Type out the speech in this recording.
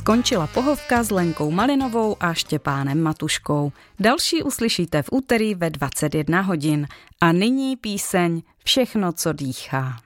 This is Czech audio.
Skončila pohovka s Lenkou Malinovou a Štěpánem Matuškou. Další uslyšíte v úterý ve 21 hodin. A nyní píseň Všechno, co dýchá.